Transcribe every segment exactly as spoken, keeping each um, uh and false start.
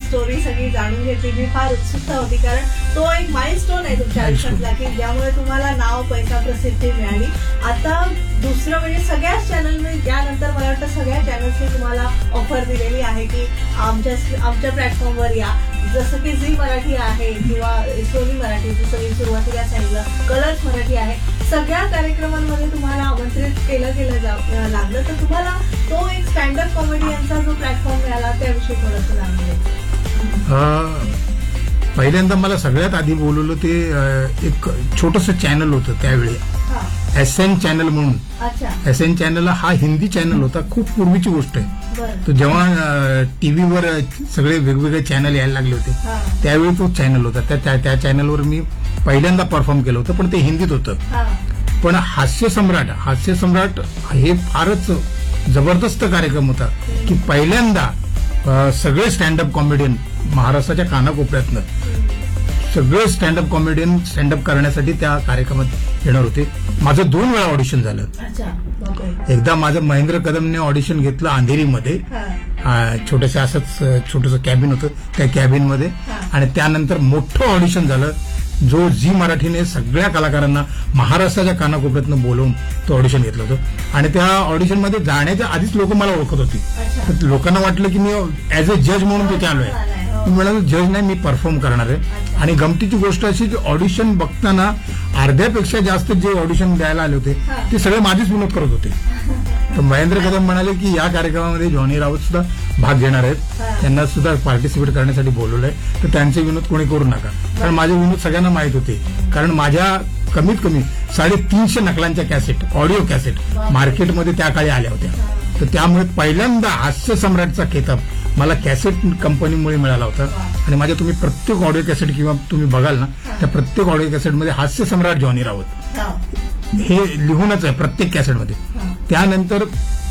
Story सगळी जाणून घेतली. मी फार उत्सुकता होती, कारण तो एक माइलस्टोन आहे तुमच्या आयुष्यातला, की ज्यामुळे तुम्हाला नाव, पैसा, प्रसिद्धी मिळाली. आता दुसरं म्हणजे सगळ्याच चॅनलने त्यानंतर मला वाटतं सगळ्या चॅनल्सनी तुम्हाला ऑफर दिलेली आहे की आमच्या आमच्या प्लॅटफॉर्मवर या. जसं की झी मराठी आहे किंवा सोनी मराठी, जसं मी सुरुवातीला सांगितलं, कलर्स मराठी आहे. सगळ्या कार्यक्रमांमध्ये तुम्हाला आमंत्रित केलं गेलं लागलं, तर तुम्हाला तो एक स्टँडअप कॉमेडियनचा जो प्लॅटफॉर्म मिळाला त्याविषयी थोडंसं सांगितलं. पहिल्यांदा मला सगळ्यात आधी बोलवलं ते एक छोटंसं चॅनल होतं त्यावेळी, एस एन चॅनल म्हणून. एस एन चॅनल हा हिंदी चॅनल होता, खूप पूर्वीची गोष्ट आहे. तो जेव्हा टीव्हीवर सगळे वेगवेगळे चॅनल यायला लागले होते त्यावेळी तो चॅनल होता. त्या त्या चॅनलवर मी पहिल्यांदा परफॉर्म केलं होतं, पण ते हिंदीत होतं. पण हास्य सम्राट हास्य सम्राट हे फारच जबरदस्त कार्यक्रम होता की पहिल्यांदा सगळे स्टँडअप कॉमेडियन महाराष्ट्राच्या कानाकोपऱ्यातनं सगळे स्टँडअप कॉमेडियन स्टँडअप करण्यासाठी त्या कार्यक्रमात येणार होते. माझं दोन वेळा ऑडिशन झालं. एकदा माझं महेंद्र कदमने ऑडिशन घेतलं अंधेरीमध्ये, छोटंसं असंच छोटंसं कॅबिन होतं त्या कॅबिनमध्ये, आणि त्यानंतर मोठं ऑडिशन झालं जो झी मराठीने सगळ्या कलाकारांना महाराष्ट्राच्या कानाकोपऱ्यातनं बोलवून तो ऑडिशन घेतलं होतं. आणि त्या ऑडिशनमध्ये जाण्याच्या आधीच लोक मला ओळखत होती. तर लोकांना वाटलं की मी ऍज अ जज म्हणून तिथे आलोय. मी म्हणालो जज नाही, मी परफॉर्म करणार आहे. आणि गमतीची गोष्ट अशी की ऑडिशन बघताना अर्ध्यापेक्षा जास्त जे ऑडिशन द्यायला आले होते ते सगळे माझेच विनोद करत होते. तर महेंद्र कदम म्हणाले की या कार्यक्रमामध्ये जॉनी राऊत सुद्धा भाग घेणार आहेत, त्यांना सुद्धा पार्टिसिपेट करण्यासाठी बोलवलंय, तर त्यांचे विनोद कोणी करू नका. कारण माझे विनोद सगळ्यांना माहित होते, कारण माझ्या कमीत कमी साडेतीनशे नकलांच्या कॅसेट, ऑडिओ कॅसेट मार्केटमध्ये त्या काळी आल्या होत्या. तर त्यामुळे पहिल्यांदा हास्य सम्राटचा खेताब मला कॅसेट कंपनीमुळे मिळाला होता. आणि माझ्या तुम्ही प्रत्येक ऑडिओ कॅसेट किंवा तुम्ही बघाल ना, त्या प्रत्येक ऑडिओ कॅसेटमध्ये हास्य सम्राट जॉनी राऊत हे लिहूनच आहे प्रत्येक कॅसेटमध्ये. त्यानंतर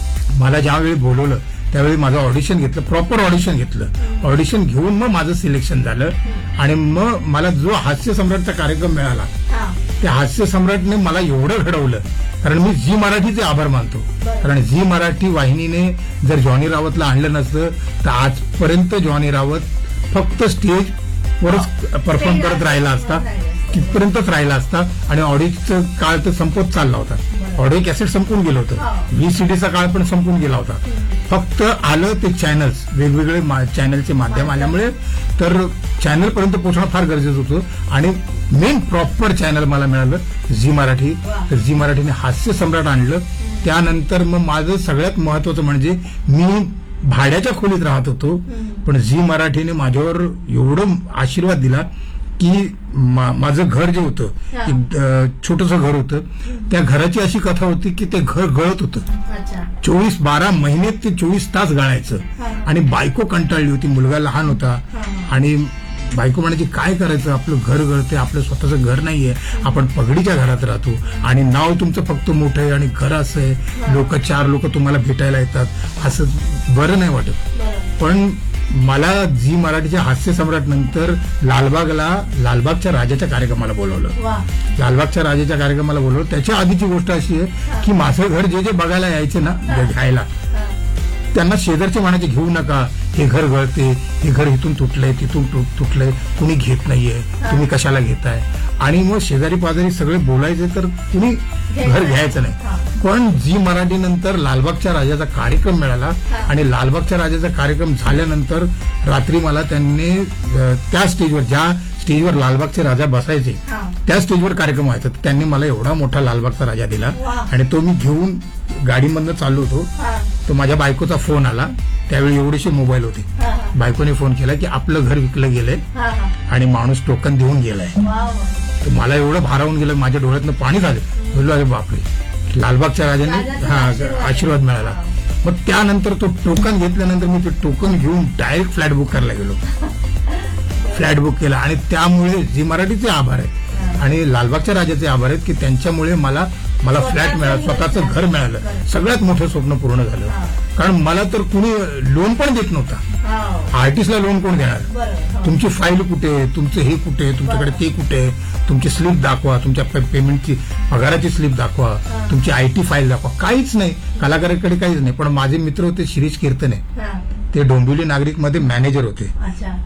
मला ज्यावेळी बोलवलं त्यावेळी माझं ऑडिशन घेतलं, प्रॉपर ऑडिशन घेतलं. ऑडिशन घेऊन मग माझं सिलेक्शन झालं आणि मग मला जो हास्य सम्राटचा कार्यक्रम मिळाला त्या हास्य सम्राटने मला एवढं घडवलं, कारण मी झी मराठीचे आभार मानतो. कारण झी मराठी वाहिनीने जर जॉनी रावतला आणलं नसतं तर आजपर्यंत जॉनी रावत फक्त स्टेजवरच परफॉर्म करत राहिला असता, तिथपर्यंतच राहिला असता. आणि ऑडिओचा काळ तर संपत चालला होता, ऑडिओ कॅसेट संपून गेलं होतं, व्हीसीडीचा काळ पण संपून गेला होता. फक्त आलं ते चॅनल्स, वेगवेगळे चॅनलचे माध्यम आल्यामुळे तर चॅनलपर्यंत पोहोचणं फार गरजेचं होतं. आणि मेन प्रॉपर चॅनल मला मिळालं झी मराठी. तर झी मराठीने हास्य सम्राट आणलं. त्यानंतर मग माझं सगळ्यात महत्वाचं म्हणजे मी भाड्याच्या खोलीत राहत होतो, पण झी मराठीने माझ्यावर एवढं आशीर्वाद दिला की माझं घर जे होतं एक छोटंसं घर होतं, त्या घराची अशी कथा होती की ते घर गळत होतं. चोवीस बारा महिने ते चोवीस तास गळायचं. आणि बायको कंटाळली होती, मुलगा लहान होता. आणि बायको म्हणायची काय करायचं, आपलं घर गळते, आपलं स्वतःचं घर नाहीये, आपण पगडीच्या घरात राहतो आणि नाव तुमचं फक्त मोठं आहे आणि घर असं आहे, लोक चार लोक तुम्हाला भेटायला येतात, असं बरं नाही वाटत. पण मला झी मराठीच्या हास्य सम्राट नंतर लालबागला लालबागच्या राजाच्या कार्यक्रमाला बोलवलं. लालबागच्या राजाच्या कार्यक्रमाला बोलवलं. त्याच्या आधीची गोष्ट अशी आहे की माझं घर जे जे बघायला यायचे ना घ्यायला, त्यांना शेजारचे म्हणायचे घेऊ नका, हे घर गळते, हे घर इथून तुटलंय, तिथून तुटलंय, कुणी घेत नाहीये, तुम्ही कशाला घेताय. आणि मग शेजारी पाजारी सगळे बोलायचे तर कुणी घर घ्यायचं नाही. पण झी मराठी नंतर लालबागच्या राजाचा कार्यक्रम मिळाला आणि लालबागच्या राजाचा कार्यक्रम झाल्यानंतर रात्री मला त्यांनी त्या स्टेजवर, ज्या स्टेजवर लालबागचे राजा बसायचे त्या स्टेजवर कार्यक्रम व्हायचा, त्यांनी मला एवढा मोठा लालबागचा राजा दिला. आणि तो मी घेऊन गाडीमधनं चाललो होतो, तो माझ्या बायकोचा फोन आला. त्यावेळी एवढीशी मोबाईल होती. बायकोने फोन केला की आपलं घर विकलं गेलंय आणि माणूस टोकन देऊन गेलाय. तर मला एवढं भारावून गेलं, माझ्या डोळ्यातनं पाणी झालं. बोललो अरे बापरे, लालबागच्या राजाने हा आशीर्वाद मिळाला. मग त्यानंतर तो टोकन घेतल्यानंतर मी ते टोकन घेऊन डायरेक्ट फ्लॅट बुक करायला गेलो. फ्लॅट बुक केला आणि त्यामुळे झी मराठीचे आभार आहेत आणि लालबागच्या राजाचे आभार आहेत की त्यांच्यामुळे मला मला फ्लॅट मिळाला, स्वतःचं घर मिळालं. सगळ्यात मोठं स्वप्न पूर्ण झालं. कारण मला तर कुणी लोन पण देत नव्हता. आर्टिस्टला लोन कोण देणार, तुमची फाईल कुठे, तुमचं हे कुठे, तुमच्याकडे ते कुठे, तुमची स्लिप दाखवा, तुमच्या पेमेंटची पगाराची स्लिप दाखवा, तुमची आयटी फाईल दाखवा, काहीच नाही. कलाकाराकडे काहीच नाही. पण माझे मित्र होते शिरीष कीर्तने, ते डोंबिवली नागरिक मध्ये मॅनेजर होते.